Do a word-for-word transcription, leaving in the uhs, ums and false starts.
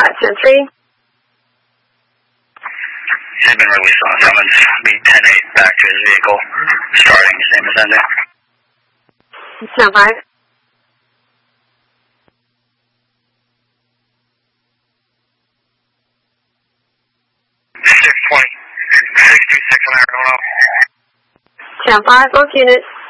five ten three. He's been released on a summons. Be ten eight back to his vehicle. Starting, his name is Ender. ten five. six twenty. six two six on Arizona. ten five, both units.